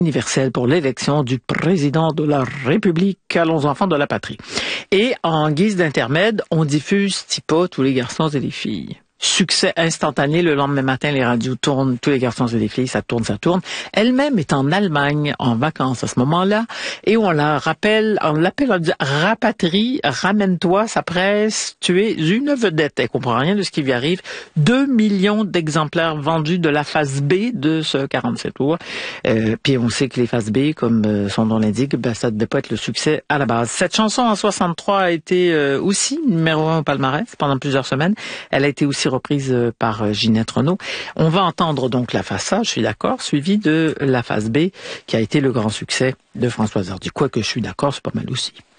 universelle pour l'élection du président de la République. Allons enfants de la patrie. Et en guise d'intermède, on diffuse TIPA, tous les garçons et les filles. Succès instantané, le lendemain matin, les radios tournent, tous les garçons et les filles, ça tourne. Elle-même est en Allemagne, en vacances à ce moment-là, et on l'appelle, on dit, rapatrie, ramène-toi, sa presse, tu es une vedette. Elle comprend rien de ce qui lui arrive. 2 millions d'exemplaires vendus de la phase B de ce 47 tours. Puis on sait que les phases B, comme son nom l'indique, ça ne devait pas être le succès à la base. Cette chanson en 63 a été aussi numéro 1 au palmarès pendant plusieurs semaines. Elle a été aussi reprise par Ginette Renault. On va entendre donc la phase A, je suis d'accord, suivie de la phase B, qui a été le grand succès de Françoise Hardy. Quoique je suis d'accord, c'est pas mal aussi.